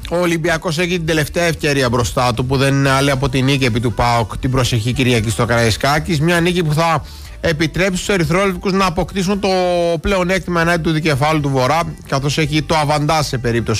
Ο Ολυμπιακός έχει την τελευταία ευκαιρία μπροστά του, που δεν είναι άλλη από την νίκη επί του ΠΑΟΚ την προσεχή Κυριακή στο Καραϊσκάκης. Μια νίκη που θα επιτρέψει στους ερυθρόλευκους να αποκτήσουν το πλεονέκτημα ενάντια του δικεφάλου του Βορρά, καθώς έχει το αβαντάζ σε περίπτωση